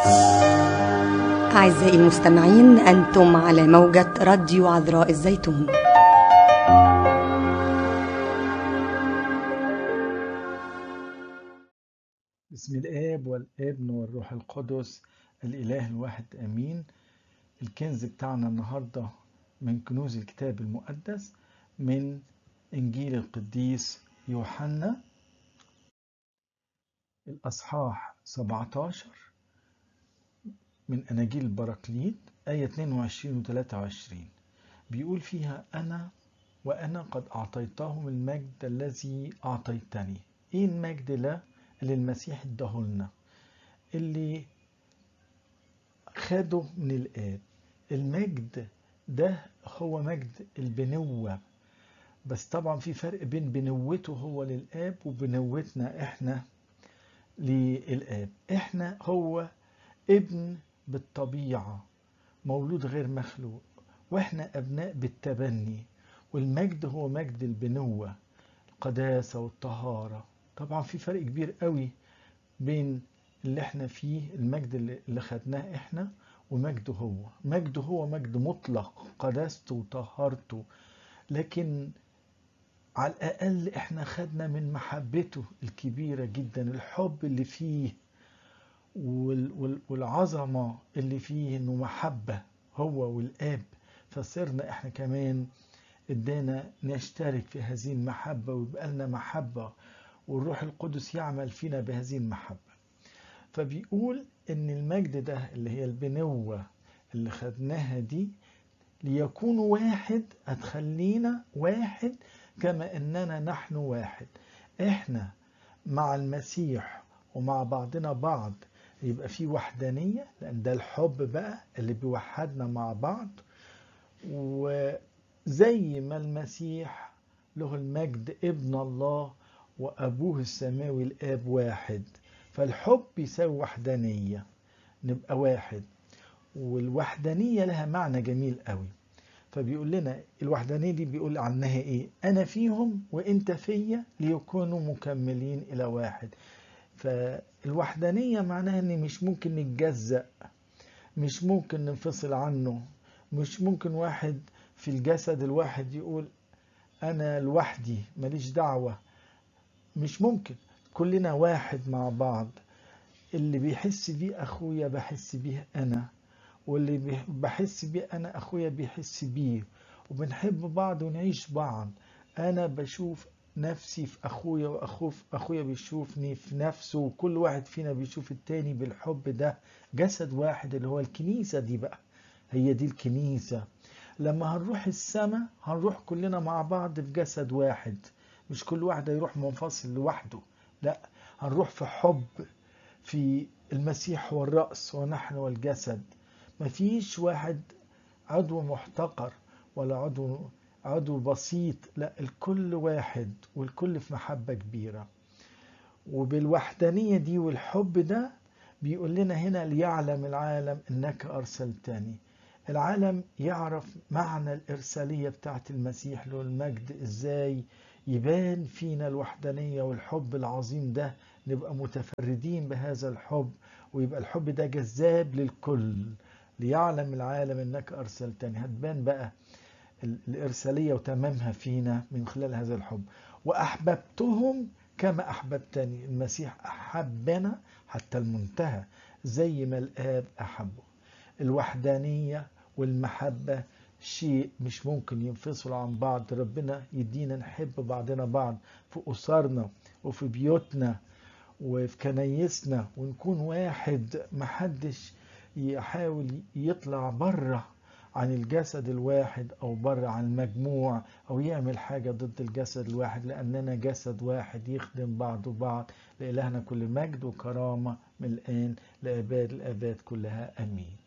أعزائي المستمعين، أنتم على موجة راديو عذراء الزيتون. بسم الآب والابن والروح القدس الإله الواحد آمين. الكنز بتاعنا النهاردة من كنوز الكتاب المقدس من إنجيل القديس يوحنا الأصحاح 17 من أناجيل البراكليت آية 22 و 23. بيقول فيها: وأنا قد أعطيتهم المجد الذي أعطيتني. إيه المجد ده اللي المسيح اداهولنا، اللي خده من الآب؟ المجد ده هو مجد البنوة، بس طبعا في فرق بين بنوته هو للآب وبنوتنا احنا للآب. احنا هو ابن بالطبيعة، مولود غير مخلوق، واحنا أبناء بالتبني. والمجد هو مجد البنوة، القداسة والطهارة. طبعا في فرق كبير قوي بين اللي احنا فيه، المجد اللي خدناه احنا، ومجده هو. مجده هو مجد مطلق، قداسته وطهارته، لكن على الأقل احنا خدنا من محبته الكبيرة جدا، الحب اللي فيه والعظمة اللي فيه، انه محبة هو والآب. فصرنا احنا كمان ادانا نشترك في هذه المحبة، ويبقى لنا محبة، والروح القدس يعمل فينا بهذه المحبة. فبيقول ان المجد ده اللي هي البنوة اللي خدناها دي، ليكونوا واحد، هتخلينا واحد كما اننا نحن واحد. احنا مع المسيح ومع بعضنا بعض يبقى في وحدانية، لان ده الحب بقى اللي بيوحدنا مع بعض. وزي ما المسيح له المجد ابن الله وأبوه السماوي الآب واحد، فالحب يساوي وحدانية، نبقى واحد. والوحدانية لها معنى جميل قوي. فبيقول لنا الوحدانية دي بيقول عنها ايه؟ أنا فيهم وإنت فيا ليكونوا مكملين إلى واحد. فالوحدانية معناها ان مش ممكن نتجزأ، مش ممكن ننفصل عنه، مش ممكن واحد في الجسد الواحد يقول أنا لوحدي ماليش دعوة. مش ممكن، كلنا واحد مع بعض. اللي بيحس بيه أخويا بحس بيه أنا، واللي بحس بيه أنا أخويا بيحس بيه، وبنحب بعض ونعيش بعض. أنا بشوف نفسي في أخويا، وأخويا بيشوفني في نفسه، وكل واحد فينا بيشوف التاني بالحب. ده جسد واحد اللي هو الكنيسة دي بقى، هي دي الكنيسة. لما هنروح السماء هنروح كلنا مع بعض في جسد واحد، مش كل واحد يروح منفصل لوحده، لا، هنروح في حب، في المسيح هو الرأس ونحن والجسد. مفيش واحد عضو محتقر ولا عضو بسيط، لا، الكل واحد والكل في محبة كبيرة. وبالوحدانية دي والحب ده بيقول لنا هنا: ليعلم العالم انك ارسلتني. العالم يعرف معنى الارسالية بتاعت المسيح له المجد، ازاي يبان فينا الوحدانية والحب العظيم ده، نبقى متفردين بهذا الحب، ويبقى الحب ده جذاب للكل. ليعلم العالم انك ارسلتني، هتبان بقى الارسالية وتمامها فينا من خلال هذا الحب. واحببتهم كما أحببتني. المسيح أحبنا حتى المنتهى، زي ما الآب أحبه. الوحدانية والمحبة شيء مش ممكن ينفصل عن بعض. ربنا يدينا نحب بعضنا بعض في أسرنا وفي بيوتنا وفي كنايسنا، ونكون واحد. محدش يحاول يطلع بره عن الجسد الواحد أو بره عن المجموع، أو يعمل حاجة ضد الجسد الواحد، لأننا جسد واحد يخدم بعض وبعض. لإلهنا كل مجد وكرامة من الآن لأباد الآباد كلها، أمين.